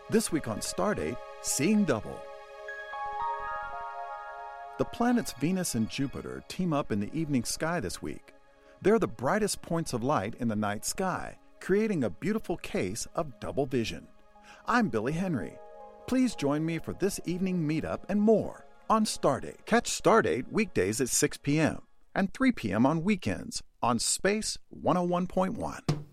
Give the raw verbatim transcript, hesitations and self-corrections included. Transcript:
This week on Stardate, Seeing Double. The planets Venus and Jupiter team up in the evening sky this week. They're the brightest points of light in the night sky, creating a beautiful case of double vision. I'm Billy Henry. Please join me for this evening meetup and more on Stardate. Catch Stardate weekdays at six p.m. and three p.m. on weekends on Space one oh one point one.